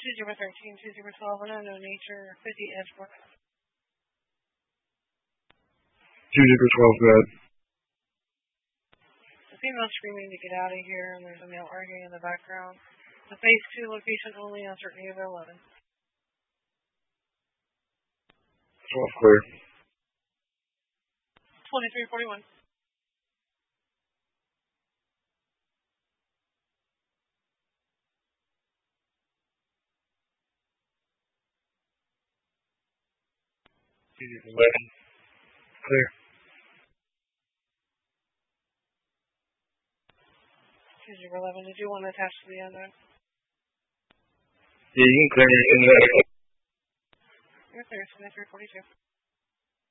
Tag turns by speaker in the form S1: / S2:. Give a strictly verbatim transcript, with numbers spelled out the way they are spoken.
S1: two zero one three, two zero one two, one unknown nature, fifty Edgeworth.
S2: two zero one two, bad.
S1: The female screaming to get out of here, and there's a male arguing in the background. The phase two location only, uncertainty of eleven.
S2: twelve clear.
S1: twenty-three forty-one.
S2: eleven. Clear.
S1: two zero one one, did you want to attach to the unknown?
S2: Yeah, you can clear me in that.
S1: You're clear, twenty-three forty-two.